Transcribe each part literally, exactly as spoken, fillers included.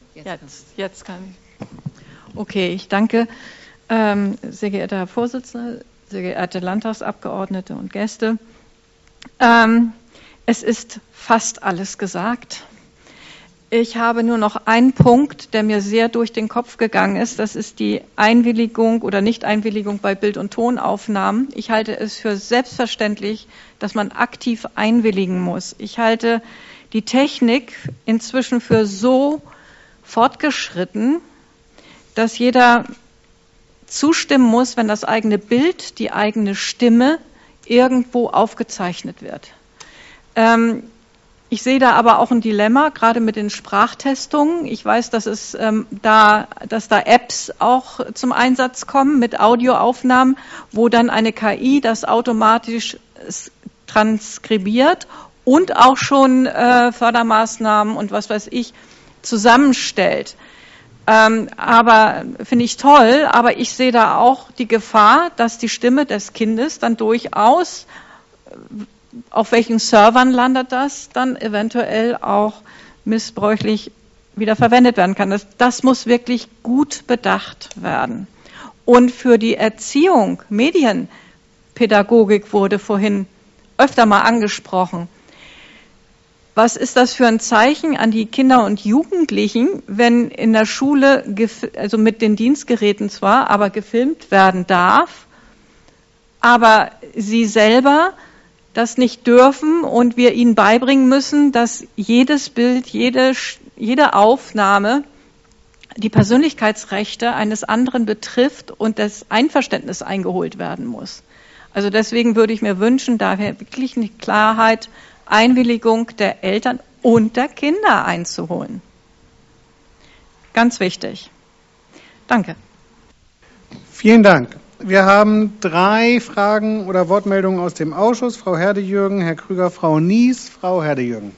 Jetzt, jetzt kann ich. Okay, ich danke. Ähm, sehr geehrter Herr Vorsitzender, sehr geehrte Landtagsabgeordnete und Gäste. Ähm, es ist fast alles gesagt. Ich habe nur noch einen Punkt, der mir sehr durch den Kopf gegangen ist. Das ist die Einwilligung oder Nicht-Einwilligung bei Bild- und Tonaufnahmen. Ich halte es für selbstverständlich, dass man aktiv einwilligen muss. Ich halte die Technik inzwischen für so fortgeschritten, dass jeder zustimmen muss, wenn das eigene Bild, die eigene Stimme irgendwo aufgezeichnet wird. Ähm, ich sehe da aber auch ein Dilemma, gerade mit den Sprachtestungen. Ich weiß, dass es ähm, da, dass da Apps auch zum Einsatz kommen mit Audioaufnahmen, wo dann eine K I das automatisch transkribiert und auch schon äh, Fördermaßnahmen und was weiß ich zusammenstellt. Ähm, aber finde ich toll, aber ich sehe da auch die Gefahr, dass die Stimme des Kindes dann durchaus, auf welchen Servern landet das, dann eventuell auch missbräuchlich wieder verwendet werden kann. Das, das muss wirklich gut bedacht werden. Und für die Erziehung, Medienpädagogik wurde vorhin öfter mal angesprochen. Was ist das für ein Zeichen an die Kinder und Jugendlichen, wenn in der Schule, also mit den Dienstgeräten zwar, aber gefilmt werden darf, aber sie selber das nicht dürfen und wir ihnen beibringen müssen, dass jedes Bild, jede, jede Aufnahme die Persönlichkeitsrechte eines anderen betrifft und das Einverständnis eingeholt werden muss. Also deswegen würde ich mir wünschen, daher wirklich eine Klarheit, Einwilligung der Eltern und der Kinder einzuholen. Ganz wichtig. Danke. Vielen Dank. Wir haben drei Fragen oder Wortmeldungen aus dem Ausschuss. Frau Herde-Jürgen, Herr Krüger, Frau Nies. Frau Herde-Jürgen.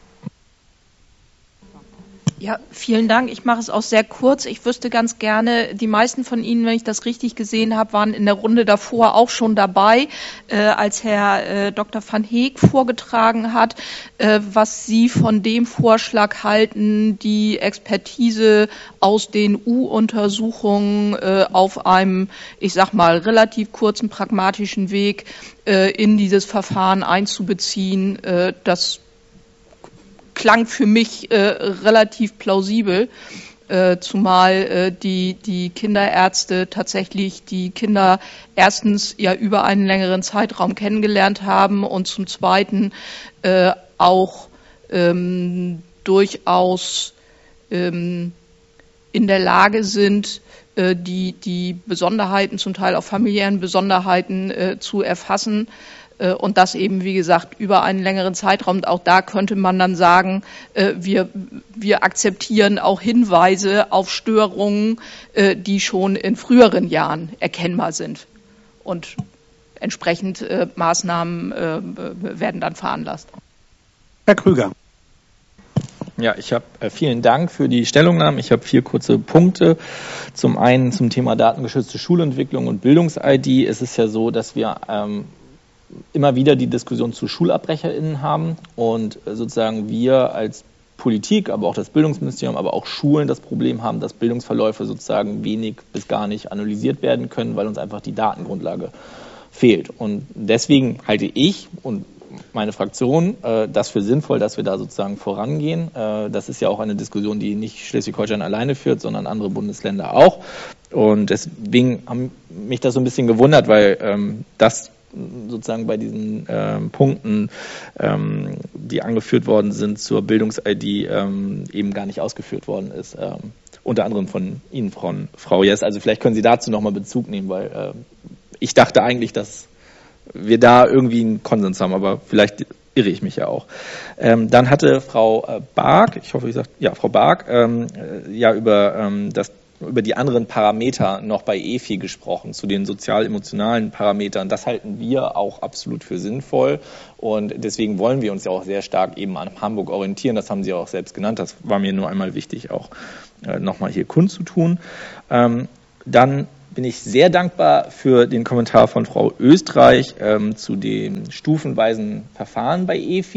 Ja, vielen Dank. Ich mache es auch sehr kurz. Ich wüsste ganz gerne, die meisten von Ihnen, wenn ich das richtig gesehen habe, waren in der Runde davor auch schon dabei, äh, als Herr äh, Doktor van Heek vorgetragen hat, äh, was Sie von dem Vorschlag halten, die Expertise aus den U-Untersuchungen äh, auf einem, ich sag mal, relativ kurzen, pragmatischen Weg äh, in dieses Verfahren einzubeziehen. Äh, das klang für mich äh, relativ plausibel, äh, zumal äh, die, die Kinderärzte tatsächlich die Kinder erstens ja über einen längeren Zeitraum kennengelernt haben und zum Zweiten äh, auch ähm, durchaus ähm, in der Lage sind, äh, die, die Besonderheiten, zum Teil auch familiären Besonderheiten äh, zu erfassen. Und das eben, wie gesagt, über einen längeren Zeitraum. Auch da könnte man dann sagen, wir, wir akzeptieren auch Hinweise auf Störungen, die schon in früheren Jahren erkennbar sind. Und entsprechend Maßnahmen werden dann veranlasst. Herr Krüger. Ja, ich habe äh, vielen Dank für die Stellungnahmen. Ich habe vier kurze Punkte. Zum einen zum Thema datengeschützte Schulentwicklung und Bildungs-I D. Es ist ja so, dass wir ähm, immer wieder die Diskussion zu SchulabbrecherInnen haben und sozusagen wir als Politik, aber auch das Bildungsministerium, aber auch Schulen das Problem haben, dass Bildungsverläufe sozusagen wenig bis gar nicht analysiert werden können, weil uns einfach die Datengrundlage fehlt. Und deswegen halte ich und meine Fraktion äh, das für sinnvoll, dass wir da sozusagen vorangehen. Äh, das ist ja auch eine Diskussion, die nicht Schleswig-Holstein alleine führt, sondern andere Bundesländer auch. Und deswegen haben mich das so ein bisschen gewundert, weil ähm, das sozusagen bei diesen ähm, Punkten, ähm, die angeführt worden sind zur Bildungs-I D, ähm, eben gar nicht ausgeführt worden ist. Ähm, unter anderem von Ihnen, Frau, Frau Jess. Also vielleicht können Sie dazu nochmal Bezug nehmen, weil äh, ich dachte eigentlich, dass wir da irgendwie einen Konsens haben, aber vielleicht irre ich mich ja auch. Ähm, dann hatte Frau äh, Bark, ich hoffe, ich sage, ja, Frau Bark, ähm, äh, ja über ähm, das über die anderen Parameter noch bei E F I gesprochen, zu den sozial-emotionalen Parametern. Das halten wir auch absolut für sinnvoll und deswegen wollen wir uns ja auch sehr stark eben an Hamburg orientieren. Das haben Sie auch selbst genannt. Das war mir nur einmal wichtig, auch äh, nochmal hier kundzutun. Ähm, dann bin ich sehr dankbar für den Kommentar von Frau Österreich ähm, zu dem stufenweisen Verfahren bei E F I.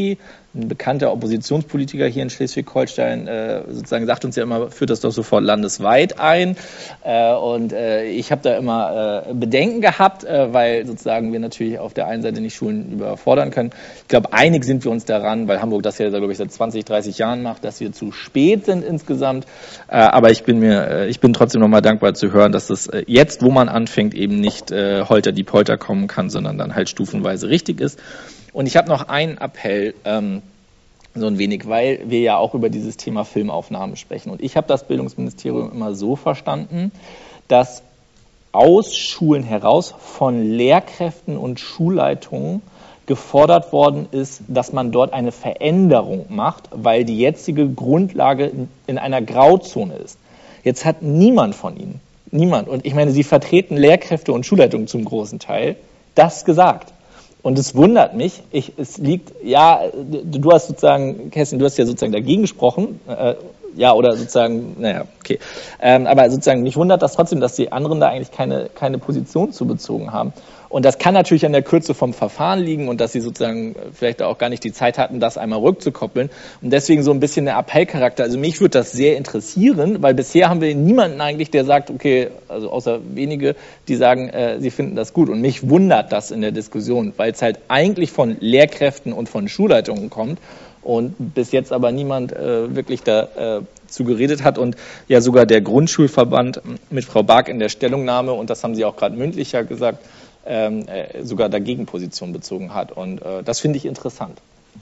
ein bekannter Oppositionspolitiker hier in Schleswig-Holstein äh, sozusagen sagt uns ja immer, führt das doch sofort landesweit ein. Äh, und äh, ich habe da immer äh, Bedenken gehabt, äh, weil sozusagen wir natürlich auf der einen Seite nicht Schulen überfordern können. Ich glaube, einig sind wir uns daran, weil Hamburg das ja, glaube ich, seit zwanzig, dreißig Jahren macht, dass wir zu spät sind insgesamt. Äh, aber ich bin mir, äh, ich bin trotzdem nochmal dankbar zu hören, dass das äh, jetzt, wo man anfängt, eben nicht äh, holter die Polter kommen kann, sondern dann halt stufenweise richtig ist. Und ich habe noch einen Appell, ähm, so ein wenig, weil wir ja auch über dieses Thema Filmaufnahmen sprechen. Und ich habe das Bildungsministerium immer so verstanden, dass aus Schulen heraus von Lehrkräften und Schulleitungen gefordert worden ist, dass man dort eine Veränderung macht, weil die jetzige Grundlage in einer Grauzone ist. Jetzt hat niemand von Ihnen, niemand, und ich meine, Sie vertreten Lehrkräfte und Schulleitungen zum großen Teil, das gesagt. Und es wundert mich, ich, es liegt, ja, du hast sozusagen, Kerstin, du hast ja sozusagen dagegen gesprochen, äh, ja, oder sozusagen, naja, okay. Ähm, aber sozusagen, mich wundert das trotzdem, dass die anderen da eigentlich keine, keine Position zu bezogen haben. Und das kann natürlich an der Kürze vom Verfahren liegen und dass sie sozusagen vielleicht auch gar nicht die Zeit hatten, das einmal rückzukoppeln. Und deswegen so ein bisschen der Appellcharakter. Also mich würde das sehr interessieren, weil bisher haben wir niemanden eigentlich, der sagt, okay, also außer wenige, die sagen, äh, sie finden das gut. Und mich wundert das in der Diskussion, weil es halt eigentlich von Lehrkräften und von Schulleitungen kommt. Und bis jetzt aber niemand äh, wirklich dazu äh, geredet hat und ja sogar der Grundschulverband mit Frau Bark in der Stellungnahme, und das haben Sie auch gerade mündlich ja gesagt, ähm, äh, sogar dagegen Position bezogen hat. Und äh, das finde ich interessant.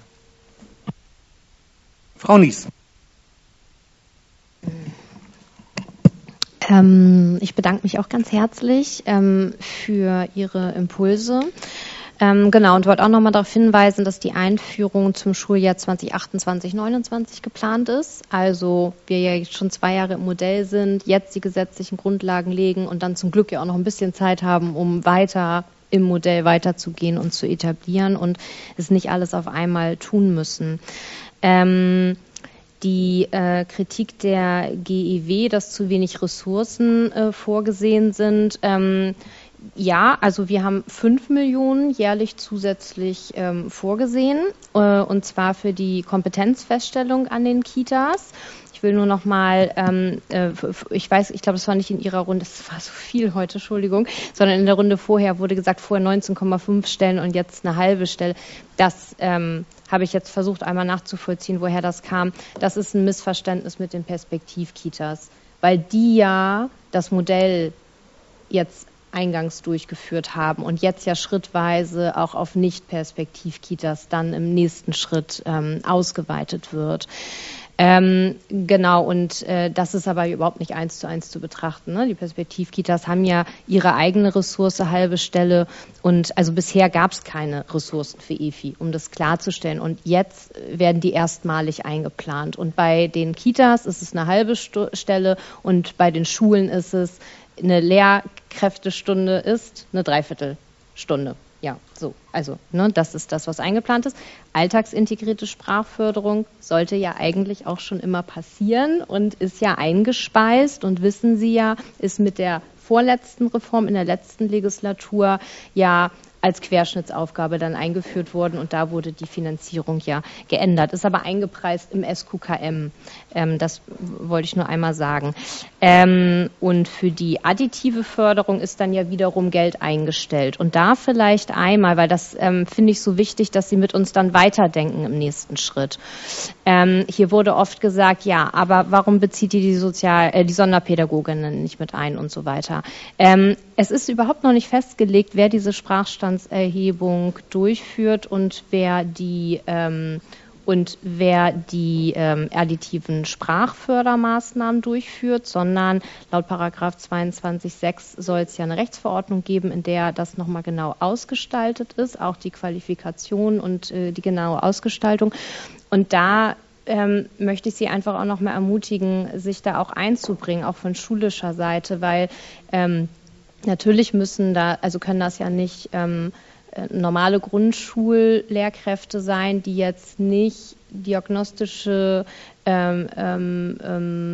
Frau Nies. Ähm, ich bedanke mich auch ganz herzlich ähm, für Ihre Impulse. Ähm, genau, und wollte auch nochmal darauf hinweisen, dass die Einführung zum Schuljahr zwanzig achtundzwanzig neunundzwanzig geplant ist. Also wir ja jetzt schon zwei Jahre im Modell sind, jetzt die gesetzlichen Grundlagen legen und dann zum Glück ja auch noch ein bisschen Zeit haben, um weiter im Modell weiterzugehen und zu etablieren und es nicht alles auf einmal tun müssen. Ähm, Die äh, Kritik der G E W, dass zu wenig Ressourcen äh, vorgesehen sind, ähm, ja, also wir haben fünf Millionen jährlich zusätzlich ähm, vorgesehen, äh, und zwar für die Kompetenzfeststellung an den Kitas. Ich will nur noch mal, ähm, äh, ich weiß, ich glaube, das war nicht in Ihrer Runde, das war so viel heute, Entschuldigung, sondern in der Runde vorher wurde gesagt, vorher neunzehn Komma fünf Stellen und jetzt eine halbe Stelle. Das ähm, habe ich jetzt versucht, einmal nachzuvollziehen, woher das kam. Das ist ein Missverständnis mit den Perspektivkitas, weil die ja das Modell jetzt eingangs durchgeführt haben und jetzt ja schrittweise auch auf Nicht-Perspektiv-Kitas dann im nächsten Schritt ähm, ausgeweitet wird. Ähm, genau, und äh, das ist aber überhaupt nicht eins zu eins zu betrachten. Ne? Die Perspektiv-Kitas haben ja ihre eigene Ressource, halbe Stelle, und also bisher gab es keine Ressourcen für E F I, um das klarzustellen. Und jetzt werden die erstmalig eingeplant. Und bei den Kitas ist es eine halbe Stu- Stelle und bei den Schulen ist es eine Lehrkräftestunde ist eine Dreiviertelstunde. Ja, so. Also, ne, das ist das, was eingeplant ist. Alltagsintegrierte Sprachförderung sollte ja eigentlich auch schon immer passieren und ist ja eingespeist, und wissen Sie ja, ist mit der vorletzten Reform in der letzten Legislatur ja als Querschnittsaufgabe dann eingeführt worden, und da wurde die Finanzierung ja geändert. Ist aber eingepreist im S Q K M. Ähm, das wollte ich nur einmal sagen. Ähm, und für die additive Förderung ist dann ja wiederum Geld eingestellt. Und da vielleicht einmal, weil das ähm, finde ich so wichtig, dass Sie mit uns dann weiterdenken im nächsten Schritt. Ähm, hier wurde oft gesagt, ja, aber warum bezieht ihr die Sozial-, äh, die Sonderpädagoginnen nicht mit ein und so weiter? Ähm, es ist überhaupt noch nicht festgelegt, wer diese Sprachstandserhebung durchführt und wer die ähm, und wer die ähm, additiven Sprachfördermaßnahmen durchführt, sondern laut Paragraph zweiundzwanzig Absatz sechs soll es ja eine Rechtsverordnung geben, in der das nochmal genau ausgestaltet ist, auch die Qualifikation und äh, die genaue Ausgestaltung. Und da ähm, möchte ich Sie einfach auch noch mal ermutigen, sich da auch einzubringen, auch von schulischer Seite, weil ähm, natürlich müssen da, also können das ja nicht ähm, normale Grundschullehrkräfte sein, die jetzt nicht diagnostische ähm, ähm,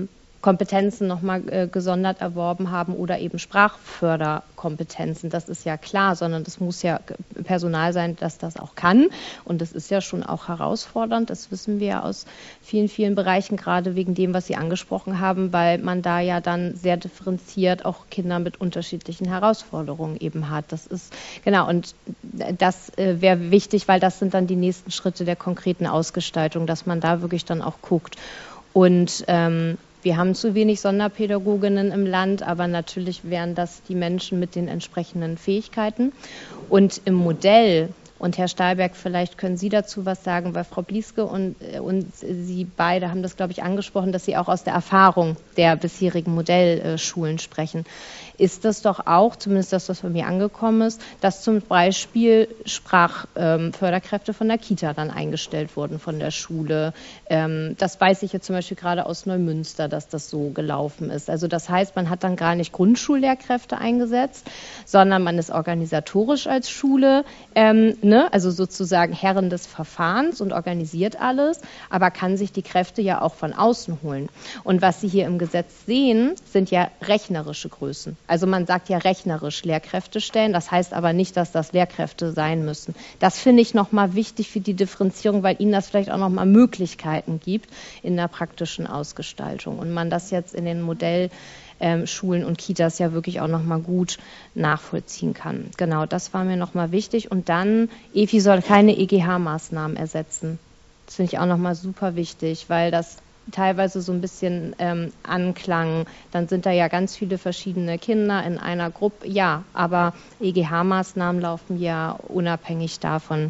Kompetenzen nochmal äh, gesondert erworben haben oder eben Sprachförderkompetenzen. Das ist ja klar, sondern das muss ja Personal sein, das das auch kann. Und das ist ja schon auch herausfordernd. Das wissen wir ja aus vielen, vielen Bereichen, gerade wegen dem, was Sie angesprochen haben, weil man da ja dann sehr differenziert auch Kinder mit unterschiedlichen Herausforderungen eben hat. Das ist, genau, und das äh, wäre wichtig, weil das sind dann die nächsten Schritte der konkreten Ausgestaltung, dass man da wirklich dann auch guckt. Und ähm, wir haben zu wenig Sonderpädagoginnen im Land, aber natürlich wären das die Menschen mit den entsprechenden Fähigkeiten. Und im Modell, und Herr Stahlberg, vielleicht können Sie dazu was sagen, weil Frau Blieske und, und Sie beide haben das, glaube ich, angesprochen, dass Sie auch aus der Erfahrung der bisherigen Modellschulen sprechen. Ist das doch auch, zumindest das, was bei mir angekommen ist, dass zum Beispiel Sprachförderkräfte von der Kita dann eingestellt wurden von der Schule. Das weiß ich jetzt zum Beispiel gerade aus Neumünster, dass das so gelaufen ist. Also das heißt, man hat dann gar nicht Grundschullehrkräfte eingesetzt, sondern man ist organisatorisch als Schule, ähm, ne, also sozusagen Herren des Verfahrens und organisiert alles, aber kann sich die Kräfte ja auch von außen holen. Und was Sie hier im Gesetz sehen, sind ja rechnerische Größen. Also man sagt ja rechnerisch Lehrkräfte stellen, das heißt aber nicht, dass das Lehrkräfte sein müssen. Das finde ich nochmal wichtig für die Differenzierung, weil Ihnen das vielleicht auch nochmal Möglichkeiten gibt in der praktischen Ausgestaltung. Und man das jetzt in den Modellschulen und Kitas ja wirklich auch nochmal gut nachvollziehen kann. Genau, das war mir nochmal wichtig. Und dann, E F I soll keine E G H-Maßnahmen ersetzen. Das finde ich auch nochmal super wichtig, weil das teilweise so ein bisschen ähm, anklang, dann sind da ja ganz viele verschiedene Kinder in einer Gruppe. Ja, aber E G H-Maßnahmen laufen ja unabhängig davon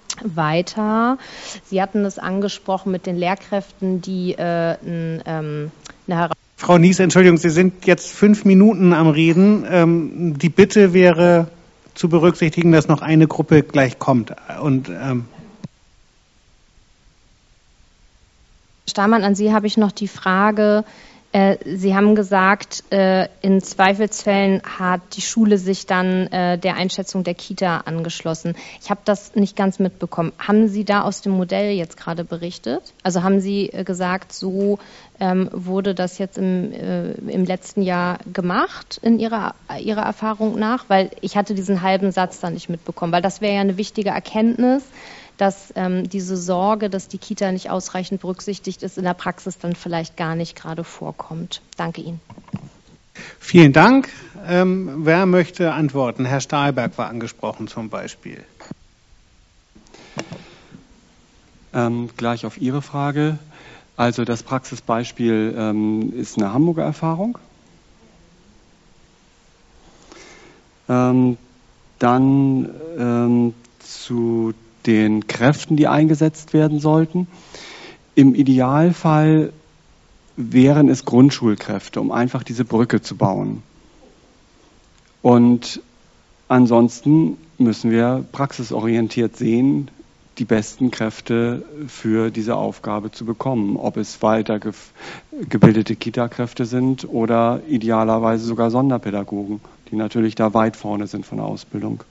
weiter. Sie hatten es angesprochen mit den Lehrkräften, die äh, n, ähm, eine Herausforderung. Frau Nies, Entschuldigung, Sie sind jetzt fünf Minuten am Reden. Ähm, die Bitte wäre zu berücksichtigen, dass noch eine Gruppe gleich kommt. Und ähm Stahlmann, an Sie habe ich noch die Frage, äh, Sie haben gesagt, äh, in Zweifelsfällen hat die Schule sich dann äh, der Einschätzung der Kita angeschlossen. Ich habe das nicht ganz mitbekommen. Haben Sie da aus dem Modell jetzt gerade berichtet? Also haben Sie äh, gesagt, so ähm, wurde das jetzt im, äh, im letzten Jahr gemacht in Ihrer, Ihrer Erfahrung nach? Weil ich hatte diesen halben Satz dann nicht mitbekommen, weil das wäre ja eine wichtige Erkenntnis, dass ähm, diese Sorge, dass die Kita nicht ausreichend berücksichtigt ist, in der Praxis dann vielleicht gar nicht gerade vorkommt. Danke Ihnen. Vielen Dank. Ähm, wer möchte antworten? Herr Stahlberg war angesprochen zum Beispiel. Ähm, gleich auf Ihre Frage. Also das Praxisbeispiel ähm, ist eine Hamburger Erfahrung. Ähm, dann ähm, zu den Kräften, die eingesetzt werden sollten. Im Idealfall wären es Grundschulkräfte, um einfach diese Brücke zu bauen. Und ansonsten müssen wir praxisorientiert sehen, die besten Kräfte für diese Aufgabe zu bekommen. Ob es weiter gebildete Kita-Kräfte sind oder idealerweise sogar Sonderpädagogen, die natürlich da weit vorne sind von der Ausbildung.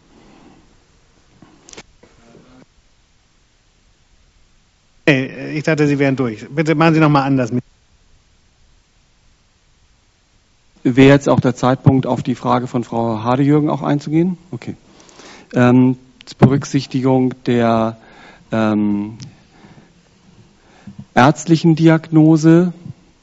Ich dachte, Sie wären durch. Bitte machen Sie noch mal anders mit. Wäre jetzt auch der Zeitpunkt, auf die Frage von Frau Hadejürgen auch einzugehen? Okay. Ähm, Berücksichtigung der ähm, ärztlichen Diagnose,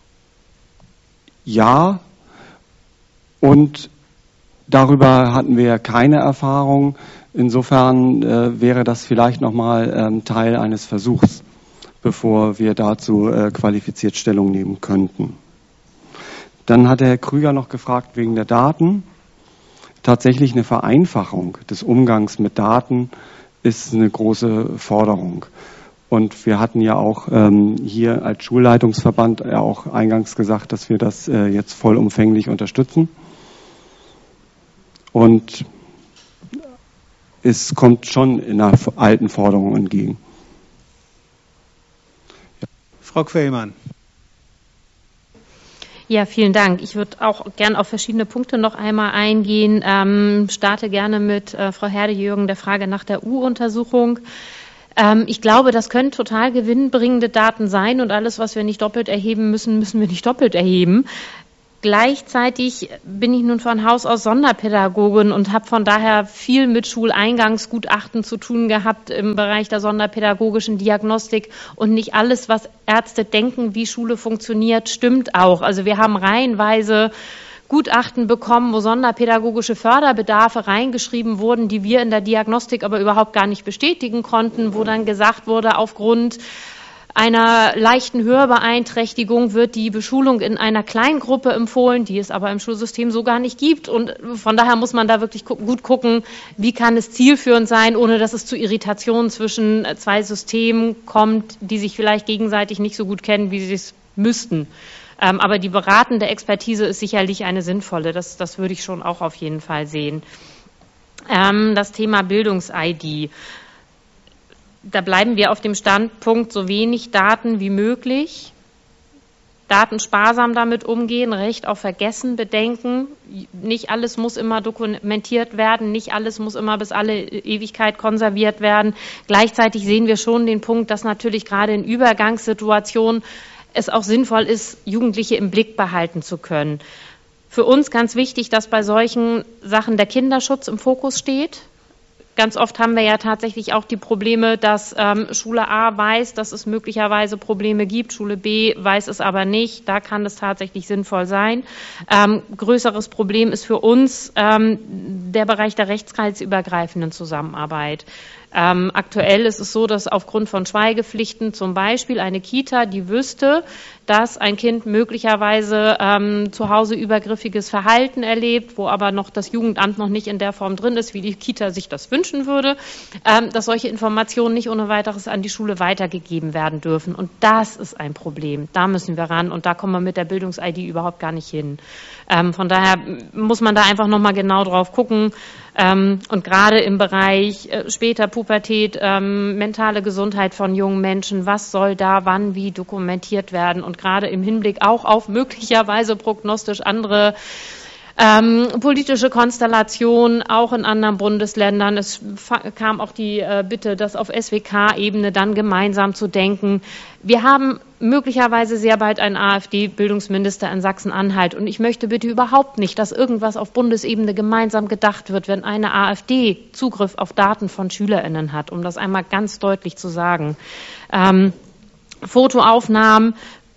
ja. Und darüber hatten wir keine Erfahrung. Insofern äh, wäre das vielleicht nochmal ähm, Teil eines Versuchs, bevor wir dazu äh, qualifiziert Stellung nehmen könnten. Dann hat Herr Krüger noch gefragt wegen der Daten. Tatsächlich eine Vereinfachung des Umgangs mit Daten ist eine große Forderung. Und wir hatten ja auch ähm, hier als Schulleitungsverband ja auch eingangs gesagt, dass wir das äh, jetzt vollumfänglich unterstützen. Und es kommt schon in einer alten Forderung entgegen. Frau Quellmann. Ja, vielen Dank. Ich würde auch gern auf verschiedene Punkte noch einmal eingehen. Ähm, starte gerne mit äh, Frau Herde-Jürgen der Frage nach der U-Untersuchung. Ähm, ich glaube, das können total gewinnbringende Daten sein und alles, was wir nicht doppelt erheben müssen, müssen wir nicht doppelt erheben. Gleichzeitig bin ich nun von Haus aus Sonderpädagogin und habe von daher viel mit Schuleingangsgutachten zu tun gehabt im Bereich der sonderpädagogischen Diagnostik. Und nicht alles, was Ärzte denken, wie Schule funktioniert, stimmt auch. Also wir haben reihenweise Gutachten bekommen, wo sonderpädagogische Förderbedarfe reingeschrieben wurden, die wir in der Diagnostik aber überhaupt gar nicht bestätigen konnten, wo dann gesagt wurde, aufgrund einer leichten Hörbeeinträchtigung wird die Beschulung in einer Kleingruppe empfohlen, die es aber im Schulsystem so gar nicht gibt. Und von daher muss man da wirklich gut gucken, wie kann es zielführend sein, ohne dass es zu Irritationen zwischen zwei Systemen kommt, die sich vielleicht gegenseitig nicht so gut kennen, wie sie es müssten. Ähm, aber die beratende Expertise ist sicherlich eine sinnvolle. Das, das würde ich schon auch auf jeden Fall sehen. Ähm, das Thema Bildungs-I D. Da bleiben wir auf dem Standpunkt, so wenig Daten wie möglich, Daten sparsam damit umgehen, Recht auf Vergessen bedenken. Nicht alles muss immer dokumentiert werden, nicht alles muss immer bis alle Ewigkeit konserviert werden. Gleichzeitig sehen wir schon den Punkt, dass natürlich gerade in Übergangssituationen es auch sinnvoll ist, Jugendliche im Blick behalten zu können. Für uns ganz wichtig, dass bei solchen Sachen der Kinderschutz im Fokus steht. Ganz oft haben wir ja tatsächlich auch die Probleme, dass ähm, Schule A weiß, dass es möglicherweise Probleme gibt, Schule B weiß es aber nicht. Da kann es tatsächlich sinnvoll sein. Ähm, größeres Problem ist für uns ähm, der Bereich der rechtskreisübergreifenden Zusammenarbeit. Ähm, aktuell ist es so, dass aufgrund von Schweigepflichten zum Beispiel eine Kita, die wüsste, dass ein Kind möglicherweise ähm, zu Hause übergriffiges Verhalten erlebt, wo aber noch das Jugendamt noch nicht in der Form drin ist, wie die Kita sich das wünschen würde, ähm, dass solche Informationen nicht ohne weiteres an die Schule weitergegeben werden dürfen. Und das ist ein Problem. Da müssen wir ran und da kommen wir mit der Bildungs-I D überhaupt gar nicht hin. Ähm, von daher muss man da einfach nochmal genau drauf gucken. Ähm, und gerade im Bereich äh, später Pubertät, ähm, mentale Gesundheit von jungen Menschen, was soll da wann wie dokumentiert werden? Und gerade im Hinblick auch auf möglicherweise prognostisch andere ähm, politische Konstellationen, auch in anderen Bundesländern. Es kam auch die äh, Bitte, das auf S W K-Ebene dann gemeinsam zu denken. Wir haben möglicherweise sehr bald einen AfD-Bildungsminister in Sachsen-Anhalt. Und ich möchte bitte überhaupt nicht, dass irgendwas auf Bundesebene gemeinsam gedacht wird, wenn eine AfD Zugriff auf Daten von SchülerInnen hat, um das einmal ganz deutlich zu sagen. Ähm, Fotoaufnahmen.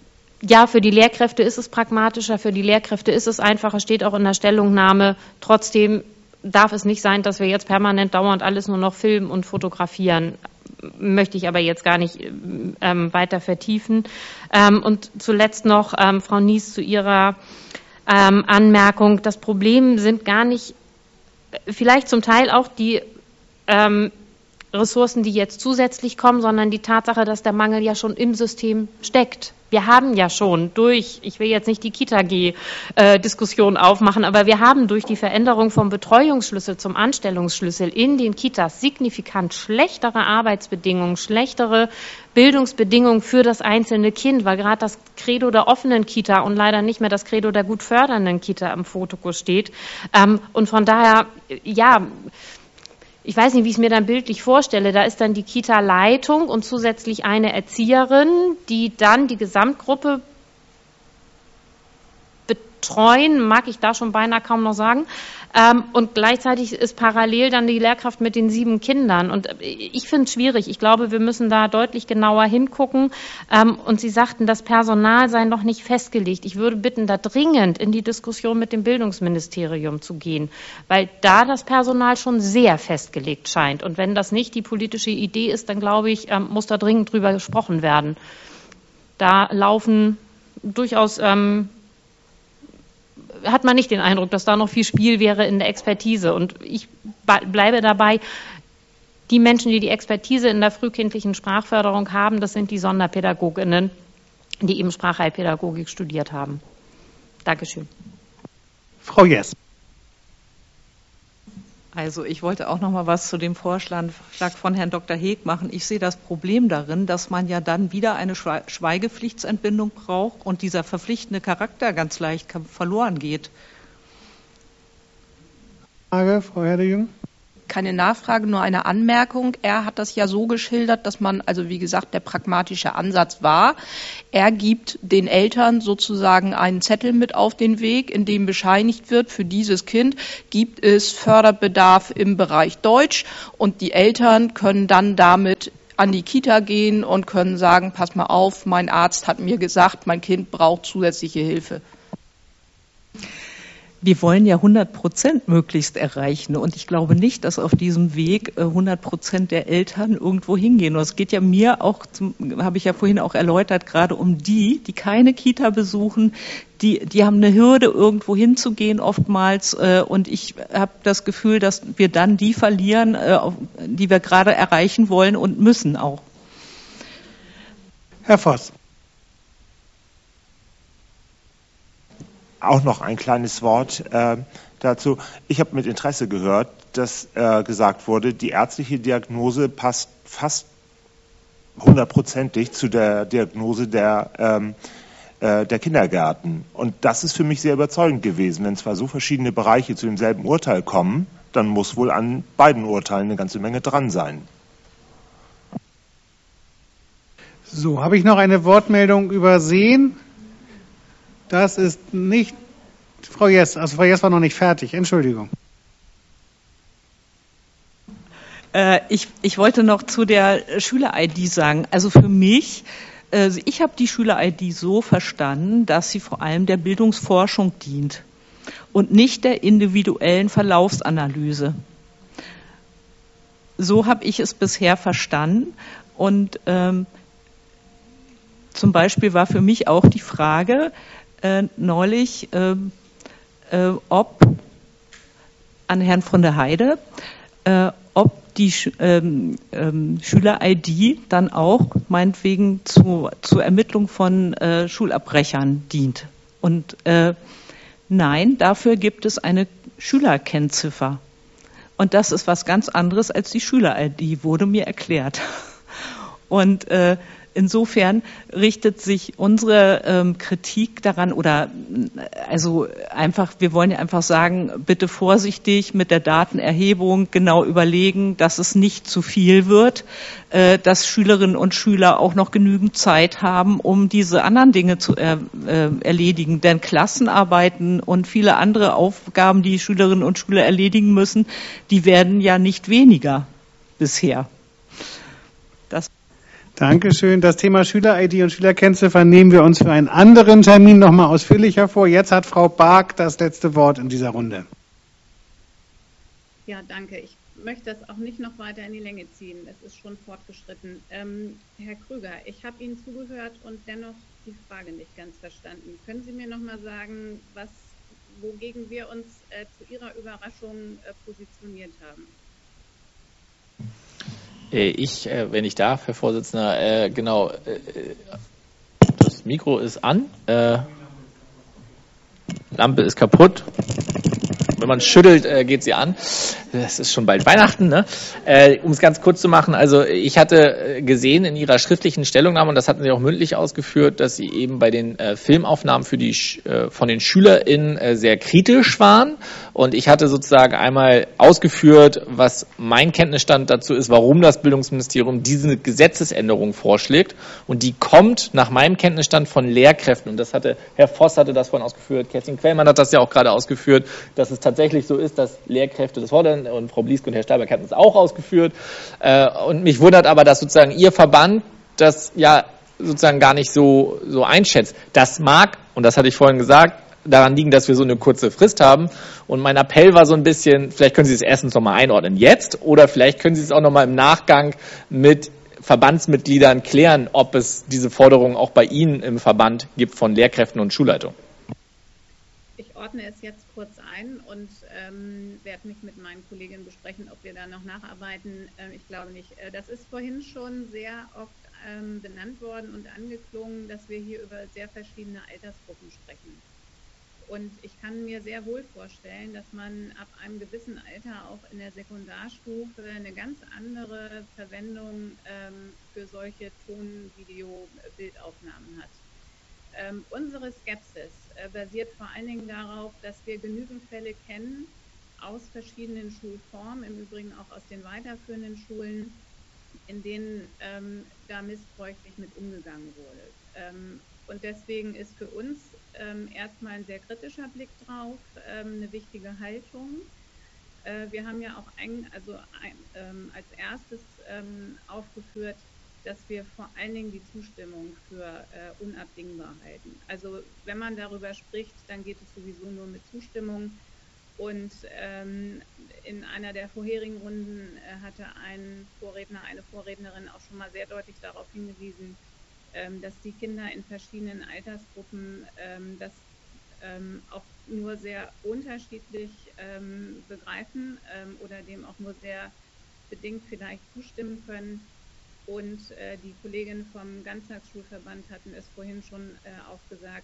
Ja, für die Lehrkräfte ist es pragmatischer, für die Lehrkräfte ist es einfacher, steht auch in der Stellungnahme. Trotzdem darf es nicht sein, dass wir jetzt permanent dauernd alles nur noch filmen und fotografieren. Möchte ich aber jetzt gar nicht ähm, weiter vertiefen. Ähm, und zuletzt noch, ähm, Frau Nies, zu Ihrer ähm, Anmerkung. Das Problem sind gar nicht, vielleicht zum Teil auch die ähm, Ressourcen, die jetzt zusätzlich kommen, sondern die Tatsache, dass der Mangel ja schon im System steckt. Wir haben ja schon durch, ich will jetzt nicht die Kita-G-Diskussion aufmachen, aber wir haben durch die Veränderung vom Betreuungsschlüssel zum Anstellungsschlüssel in den Kitas signifikant schlechtere Arbeitsbedingungen, schlechtere Bildungsbedingungen für das einzelne Kind, weil gerade das Credo der offenen Kita und leider nicht mehr das Credo der gut fördernden Kita im Fokus steht. Und von daher, ja, ich weiß nicht, wie ich es mir dann bildlich vorstelle. Da ist dann die Kita-Leitung und zusätzlich eine Erzieherin, die dann die Gesamtgruppe betreuen, mag ich da schon beinahe kaum noch sagen. Ähm, und gleichzeitig ist parallel dann die Lehrkraft mit den sieben Kindern. Und ich finde es schwierig. Ich glaube, wir müssen da deutlich genauer hingucken. Ähm, und Sie sagten, das Personal sei noch nicht festgelegt. Ich würde bitten, da dringend in die Diskussion mit dem Bildungsministerium zu gehen, weil da das Personal schon sehr festgelegt scheint. Und wenn das nicht die politische Idee ist, dann glaube ich, ähm, muss da dringend drüber gesprochen werden. Da laufen durchaus ähm, hat man nicht den Eindruck, dass da noch viel Spiel wäre in der Expertise. Und ich bleibe dabei, die Menschen, die die Expertise in der frühkindlichen Sprachförderung haben, das sind die Sonderpädagoginnen, die eben Sprachheilpädagogik studiert haben. Dankeschön. Frau Jess. Also ich wollte auch noch mal was zu dem Vorschlag von Herrn Doktor Heek machen. Ich sehe das Problem darin, dass man ja dann wieder eine Schweigepflichtsentbindung braucht und dieser verpflichtende Charakter ganz leicht verloren geht. Frage, Frau Herdejürgen. keine Nachfrage, nur eine Anmerkung. Er hat das ja so geschildert, dass man, also wie gesagt, der pragmatische Ansatz war, er gibt den Eltern sozusagen einen Zettel mit auf den Weg, in dem bescheinigt wird, für dieses Kind gibt es Förderbedarf im Bereich Deutsch und die Eltern können dann damit an die Kita gehen und können sagen, pass mal auf, mein Arzt hat mir gesagt, mein Kind braucht zusätzliche Hilfe. Wir wollen ja hundert Prozent möglichst erreichen und ich glaube nicht, dass auf diesem Weg hundert Prozent der Eltern irgendwo hingehen. Und es geht ja mir auch, zum, habe ich ja vorhin auch erläutert, gerade um die, die keine Kita besuchen, die, die haben eine Hürde, irgendwo hinzugehen oftmals und ich habe das Gefühl, dass wir dann die verlieren, die wir gerade erreichen wollen und müssen auch. Herr Voss. Auch noch ein kleines Wort äh, dazu. Ich habe mit Interesse gehört, dass äh, gesagt wurde, die ärztliche Diagnose passt fast hundertprozentig zu der Diagnose der, ähm, äh, der Kindergärten. Und das ist für mich sehr überzeugend gewesen. Wenn zwar so verschiedene Bereiche zu demselben Urteil kommen, dann muss wohl an beiden Urteilen eine ganze Menge dran sein. So, habe ich noch eine Wortmeldung übersehen? Das ist nicht Frau Jess. Also Frau Jess war noch nicht fertig. Entschuldigung. Äh, ich, ich wollte noch zu der Schüler-I D sagen. Also für mich, äh, ich habe die Schüler-I D so verstanden, dass sie vor allem der Bildungsforschung dient und nicht der individuellen Verlaufsanalyse. So habe ich es bisher verstanden. Und ähm, zum Beispiel war für mich auch die Frage, Äh, neulich, äh, äh, ob an Herrn von der Heide, äh, ob die Sch ähm, ähm, Schüler-I D dann auch meinetwegen zu, zur Ermittlung von äh, Schulabbrechern dient. Und äh, nein, dafür gibt es eine Schülerkennziffer. Und das ist was ganz anderes als die Schüler-I D, wurde mir erklärt. Und äh, insofern richtet sich unsere ähm, Kritik daran oder also einfach, wir wollen ja einfach sagen, bitte vorsichtig mit der Datenerhebung, genau überlegen, dass es nicht zu viel wird, äh, dass Schülerinnen und Schüler auch noch genügend Zeit haben, um diese anderen Dinge zu er, äh, erledigen. Denn Klassenarbeiten und viele andere Aufgaben, die Schülerinnen und Schüler erledigen müssen, die werden ja nicht weniger bisher. Das Dankeschön. Das Thema Schüler-I D und Schülerkennziffer nehmen wir uns für einen anderen Termin noch mal ausführlicher vor. Jetzt hat Frau Bark das letzte Wort in dieser Runde. Ja, danke. Ich möchte das auch nicht noch weiter in die Länge ziehen. Es ist schon fortgeschritten. Ähm, Herr Krüger, ich habe Ihnen zugehört und dennoch die Frage nicht ganz verstanden. Können Sie mir noch mal sagen, was, wogegen wir uns äh, zu Ihrer Überraschung äh, positioniert haben? Ich, wenn ich darf, Herr Vorsitzender, äh, genau, äh, das Mikro ist an, äh, Lampe ist kaputt. Wenn man schüttelt, äh, geht sie an. Das ist schon bald Weihnachten, ne? Äh, um es ganz kurz zu machen, also ich hatte gesehen in Ihrer schriftlichen Stellungnahme, und das hatten Sie auch mündlich ausgeführt, dass Sie eben bei den äh, Filmaufnahmen für die, äh, von den SchülerInnen äh, sehr kritisch waren. Und ich hatte sozusagen einmal ausgeführt, was mein Kenntnisstand dazu ist, warum das Bildungsministerium diese Gesetzesänderung vorschlägt. Und die kommt nach meinem Kenntnisstand von Lehrkräften. Und das hatte, Herr Voss hatte das vorhin ausgeführt, Kerstin Quellmann hat das ja auch gerade ausgeführt, dass es tatsächlich so ist, dass Lehrkräfte das fordern, und Frau Blieske und Herr Steiberg hatten es auch ausgeführt. Und mich wundert aber, dass sozusagen Ihr Verband das ja sozusagen gar nicht so, so einschätzt. Das mag, und das hatte ich vorhin gesagt, daran liegen, dass wir so eine kurze Frist haben. Und mein Appell war so ein bisschen, vielleicht können Sie es erstens nochmal einordnen jetzt, oder vielleicht können Sie es auch nochmal im Nachgang mit Verbandsmitgliedern klären, ob es diese Forderungen auch bei Ihnen im Verband gibt von Lehrkräften und Schulleitung. Ich ordne es jetzt kurz ein und ähm, werde mich mit meinen Kolleginnen besprechen, ob wir da noch nacharbeiten. Ähm, ich glaube nicht. Äh, das ist vorhin schon sehr oft ähm, benannt worden und angeklungen, dass wir hier über sehr verschiedene Altersgruppen sprechen. Und ich kann mir sehr wohl vorstellen, dass man ab einem gewissen Alter auch in der Sekundarstufe eine ganz andere Verwendung ähm, für solche Ton-, Video-, Bildaufnahmen hat. Ähm, unsere Skepsis äh, basiert vor allen Dingen darauf, dass wir genügend Fälle kennen, aus verschiedenen Schulformen, im Übrigen auch aus den weiterführenden Schulen, in denen ähm, da missbräuchlich mit umgegangen wurde. Ähm, und deswegen ist für uns ähm, erstmal ein sehr kritischer Blick drauf, ähm, eine wichtige Haltung. Äh, wir haben ja auch ein, also ein, ähm, als erstes ähm, aufgeführt, dass wir vor allen Dingen die Zustimmung für äh, unabdingbar halten. Also wenn man darüber spricht, dann geht es sowieso nur mit Zustimmung. Und ähm, in einer der vorherigen Runden äh, hatte ein Vorredner, eine Vorrednerin auch schon mal sehr deutlich darauf hingewiesen, ähm, dass die Kinder in verschiedenen Altersgruppen ähm, das ähm, auch nur sehr unterschiedlich ähm, begreifen ähm, oder dem auch nur sehr bedingt vielleicht zustimmen können. Und äh, die Kolleginnen vom Ganztagsschulverband hatten es vorhin schon äh, auch gesagt,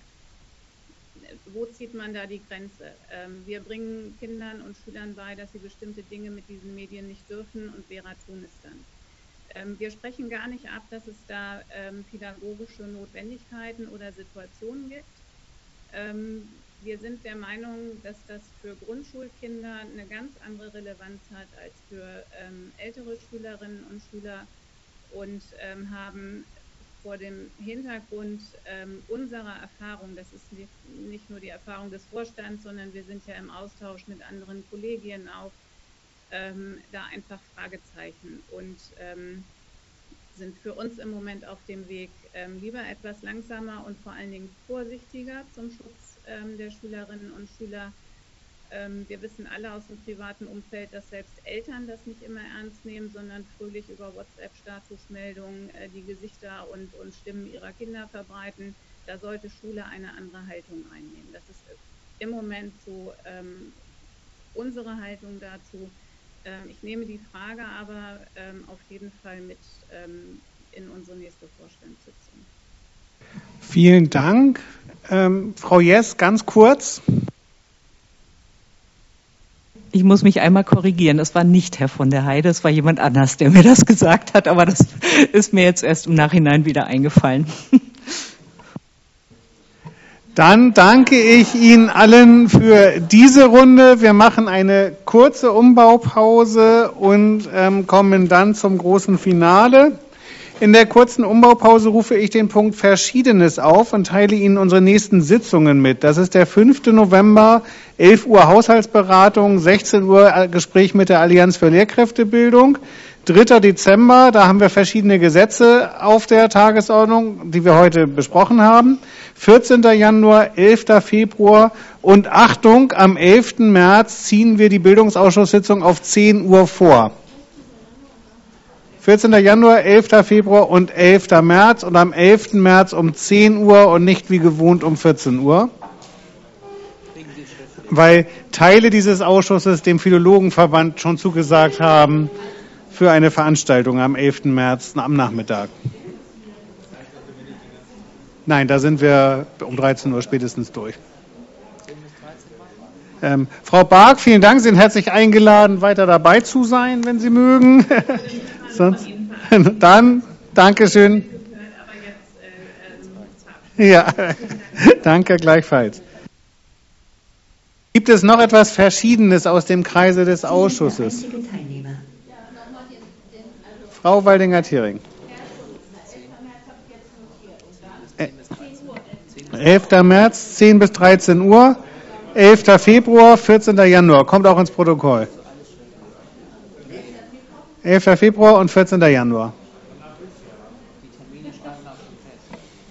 wo zieht man da die Grenze? Ähm, wir bringen Kindern und Schülern bei, dass sie bestimmte Dinge mit diesen Medien nicht dürfen und derer tun es dann. Ähm, wir sprechen gar nicht ab, dass es da ähm, pädagogische Notwendigkeiten oder Situationen gibt. Ähm, wir sind der Meinung, dass das für Grundschulkinder eine ganz andere Relevanz hat als für ähm, ältere Schülerinnen und Schüler und ähm, haben vor dem Hintergrund ähm, unserer Erfahrung, das ist nicht, nicht nur die Erfahrung des Vorstands, sondern wir sind ja im Austausch mit anderen Kollegien auch, ähm, da einfach Fragezeichen und ähm, sind für uns im Moment auf dem Weg, ähm, lieber etwas langsamer und vor allen Dingen vorsichtiger zum Schutz ähm, der Schülerinnen und Schüler. Ähm, wir wissen alle aus dem privaten Umfeld, dass selbst Eltern das nicht immer ernst nehmen, sondern fröhlich über WhatsApp-Statusmeldungen äh, die Gesichter und, und Stimmen ihrer Kinder verbreiten. Da sollte Schule eine andere Haltung einnehmen. Das ist im Moment so ähm, unsere Haltung dazu. Ähm, ich nehme die Frage aber ähm, auf jeden Fall mit ähm, in unsere nächste Vorstandssitzung. Vielen Dank. Ähm, Frau Jess, ganz kurz. Ich muss mich einmal korrigieren, das war nicht Herr von der Heide, es war jemand anders, der mir das gesagt hat, aber das ist mir jetzt erst im Nachhinein wieder eingefallen. Dann danke ich Ihnen allen für diese Runde. Wir machen eine kurze Umbaupause und ähm, kommen dann zum großen Finale. In der kurzen Umbaupause rufe ich den Punkt Verschiedenes auf und teile Ihnen unsere nächsten Sitzungen mit. Das ist der fünfte November, elf Uhr Haushaltsberatung, sechzehn Uhr Gespräch mit der Allianz für Lehrkräftebildung. dritter Dezember, da haben wir verschiedene Gesetze auf der Tagesordnung, die wir heute besprochen haben. vierzehnter Januar, elfter Februar und Achtung, am elften März ziehen wir die Bildungsausschusssitzung auf zehn Uhr vor. vierzehnter Januar, elfter Februar und elfter März und am elften März um zehn Uhr und nicht wie gewohnt um vierzehn Uhr. Weil Teile dieses Ausschusses dem Philologenverband schon zugesagt haben für eine Veranstaltung am elften März am Nachmittag. Nein, da sind wir um dreizehn Uhr spätestens durch. Ähm, Frau Bark, vielen Dank. Sie sind herzlich eingeladen, weiter dabei zu sein, wenn Sie mögen. Sonst, dann, Dankeschön. Ja, danke gleichfalls. Gibt es noch etwas Verschiedenes aus dem Kreise des Ausschusses? Frau Waldinger-Thiering. elfter März, zehn bis dreizehn Uhr, elfter Februar, vierzehnter Januar. Kommt auch ins Protokoll. elfter Februar und vierzehnter Januar.